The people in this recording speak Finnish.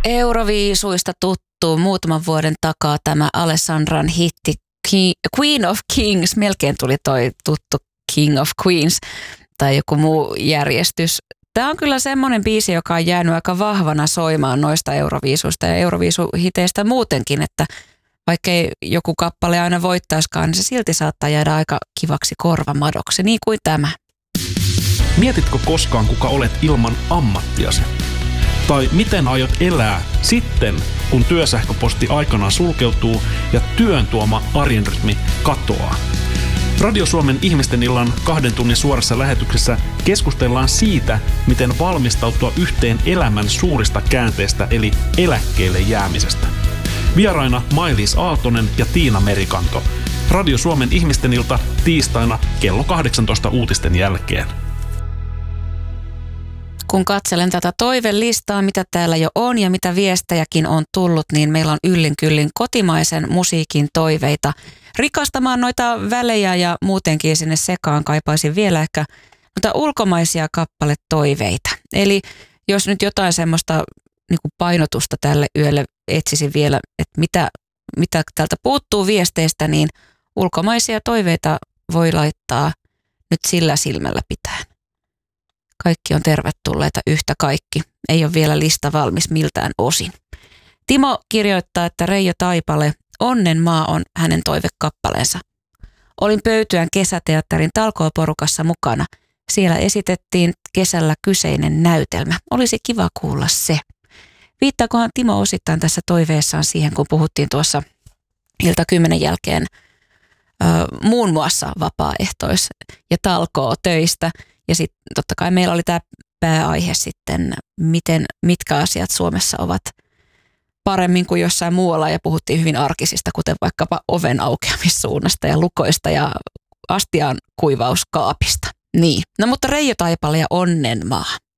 Euroviisuista tuttu muutaman vuoden takaa tämä Alessandran hitti Queen of Kings. Melkein tuli toi tuttu King of Queens tai joku muu järjestys. Tämä on kyllä semmoinen biisi, joka on jäänyt aika vahvana soimaan noista Euroviisuista ja Euroviisuhiteistä muutenkin, että vaikkei joku kappale aina voittaiskaan, niin se silti saattaa jäädä aika kivaksi korvamadoksi, niin kuin tämä. Mietitkö koskaan, kuka olet ilman ammattiasi? Tai miten aiot elää sitten, kun työsähköposti aikanaan sulkeutuu ja työn tuoma arjen rytmi katoaa? Radio Suomen ihmisten illan 2 tunnin suorassa lähetyksessä keskustellaan siitä, miten valmistautua yhteen elämän suurista käänteistä eli eläkkeelle jäämisestä. Vieraina Mailis Aaltonen ja Tiina Merikanto. Radio Suomen ihmisten ilta tiistaina kello 18 uutisten jälkeen. Kun katselen tätä toivelistaa, mitä täällä jo on ja mitä viestejäkin on tullut, niin meillä on yllin kyllin kotimaisen musiikin toiveita. Rikastamaan noita välejä ja muutenkin sinne sekaan kaipaisin vielä ehkä noita ulkomaisia kappaletoiveita. Eli jos nyt jotain semmoista niin kuin painotusta tälle yölle etsisin vielä, että mitä täältä puuttuu viesteistä, niin ulkomaisia toiveita voi laittaa nyt sillä silmällä pitäen. Kaikki on tervetulleita yhtä kaikki. Ei ole vielä lista valmis miltään osin. Timo kirjoittaa, että Reijo Taipale, Onnen maa on hänen toivekappaleensa. Olin Pöytyän kesäteatterin talkooporukassa mukana. Siellä esitettiin kesällä kyseinen näytelmä. Olisi kiva kuulla se. Viittaakohan Timo osittain tässä toiveessaan siihen, kun puhuttiin tuossa ilta 10 jälkeen muun muassa vapaaehtois- ja talkootöistä. Ja sitten totta kai meillä oli tämä pääaihe sitten, mitkä asiat Suomessa ovat paremmin kuin jossain muualla, ja puhuttiin hyvin arkisista, kuten vaikkapa oven aukeamissuunnasta ja lukoista ja astian kuivauskaapista. Niin, no mutta Reijo Taipale ja Onnenmaa.